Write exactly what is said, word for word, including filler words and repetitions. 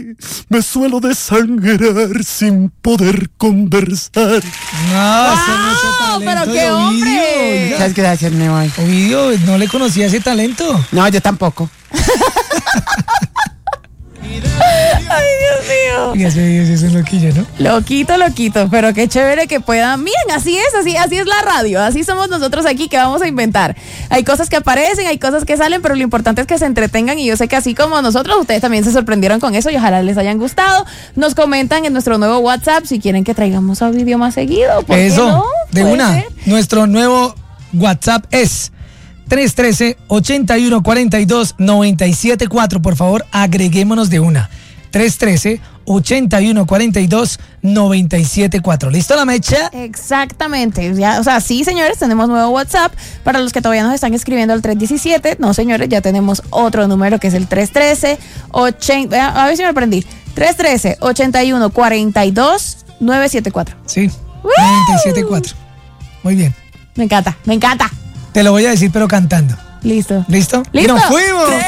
me suelo desangrar sin poder conversar. No, ese no es ese talento pero qué de Ovidio. hombre. Oiga. Muchas gracias, me voy. Ovidio, no le conocía ese talento. No, yo tampoco. Ay, Dios mío. Oiga, ese Ovidio sí es un loquillo, ¿no? Loquito, loquito, pero qué chévere que puedan. Miren, así es, así, así es la radio, así somos nosotros aquí que vamos a inventar. Hay cosas que aparecen, hay cosas que salen, pero lo importante es que se entretengan y yo sé que así como nosotros, ustedes también se sorprendieron con eso y ojalá les hayan gustado. Nos comentan en nuestro nuevo WhatsApp si quieren que traigamos a Ovidio más seguido. ¿Por Eso, qué no? de Puede una. ser. Nuestro nuevo WhatsApp es tres uno tres, ocho uno cuatro dos, nueve siete cuatro. Por favor, agreguémonos de una. tres uno tres, ocho uno cuatro dos, nueve siete cuatro. ¿Listo la mecha? Exactamente, ya, o sea, sí, señores, tenemos nuevo WhatsApp. Para los que todavía nos están escribiendo al tres diecisiete, no, señores, ya tenemos otro número que es el tres uno tres, ocho, a ver si me aprendí, tres uno tres, ocho uno cuatro dos, nueve siete cuatro. Sí, ¡Woo! nueve siete cuatro. Muy bien. Me encanta, me encanta. Te lo voy a decir, pero cantando. Listo. ¿Listo? ¿Listo? ¡Y nos fuimos!